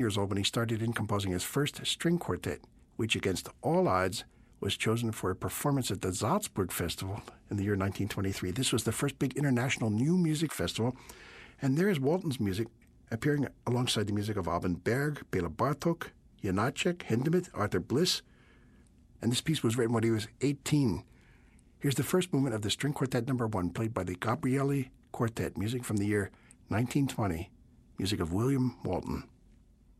years old when he started in composing his first string quartet, which against all odds was chosen for a performance at the Salzburg Festival in the year 1923. This was the first big international new music festival, and there is Walton's music appearing alongside the music of Alban Berg, Bela Bartok, Janáček, Hindemith, Arthur Bliss, and this piece was written when he was 18. Here's the first movement of the String Quartet No. 1, played by the Gabrieli Quartet, music from the year 1920, music of William Walton.